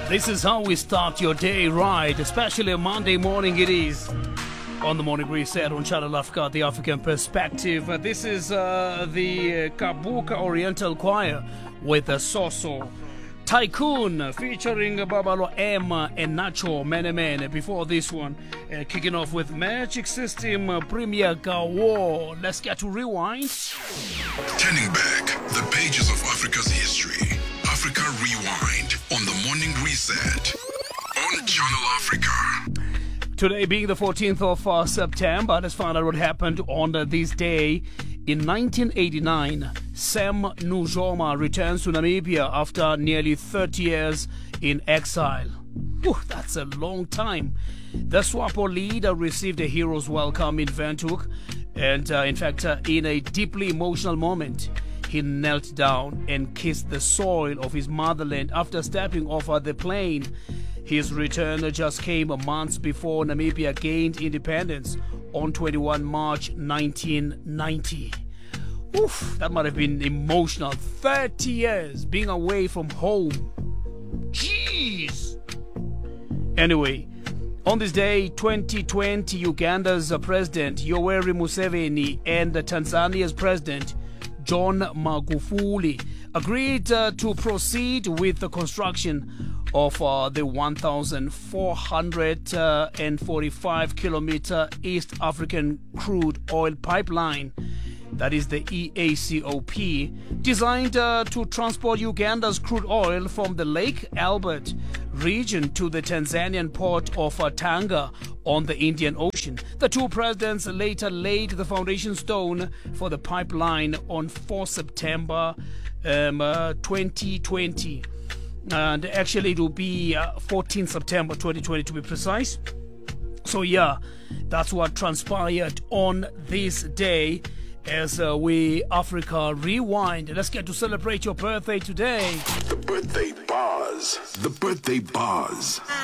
This is how we start your day right, especially a Monday morning it is. On the Morning Reset on Channel Africa, the African Perspective. This is the Kabuka Oriental Choir with Soso. Tycoon featuring Babalo M and Nacho Menemen. Before this one, kicking off with Magic System Premier Gawo. Let's get to Rewind. Turning back the pages of Africa's history. Africa Rewind on the Morning Reset on Channel Africa. Today being the 14th of September, let's find out what happened on this day. In 1989, Sam Nujoma returns to Namibia after nearly 30 years in exile. Whew, that's a long time. The SWAPO leader received a hero's welcome in Windhoek, and in fact, in a deeply emotional moment, he knelt down and kissed the soil of his motherland after stepping off the plane. His return just came months before Namibia gained independence on 21 March 1990. Oof, that might have been emotional. 30 years being away from home. Jeez. Anyway, on this day, 2020, Uganda's President Yoweri Museveni and Tanzania's President John Magufuli agreed to proceed with the construction of the 1,445 kilometer East African crude oil pipeline, that is the EACOP, designed to transport Uganda's crude oil from the Lake Albert region to the Tanzanian port of Tanga on the Indian Ocean. The two presidents later laid the foundation stone for the pipeline on 4 September 2020. And actually it will be 14 September 2020 to be precise. So yeah, that's what transpired on this day as we Africa Rewind. Let's get to celebrate your birthday today. The birthday buzz. The birthday buzz.